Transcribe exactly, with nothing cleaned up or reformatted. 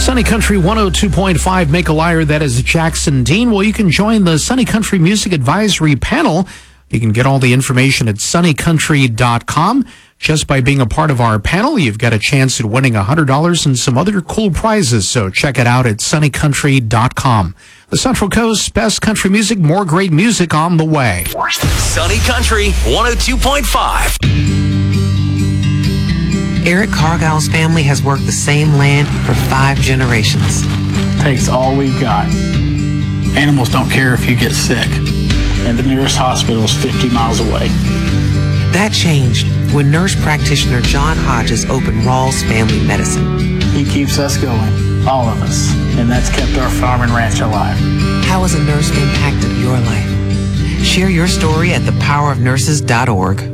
Sunny Country one oh two point five, Make a Liar, that is Jackson Dean. Well, you can join the Sunny Country Music Advisory Panel. You can get all the information at sunny country dot com. Just by being a part of our panel, you've got a chance at winning one hundred dollars and some other cool prizes, so check it out at sunny country dot com. The Central Coast's best country music, more great music on the way. Sunny Country one oh two point five. Eric Cargile's family has worked the same land for five generations. Takes all we've got. Animals don't care if you get sick, and the nearest hospital is fifty miles away. That changed when nurse practitioner John Hodges opened Rawls Family Medicine. He keeps us going, all of us, and that's kept our farm and ranch alive. How has a nurse impacted your life? Share your story at the power of nurses dot org.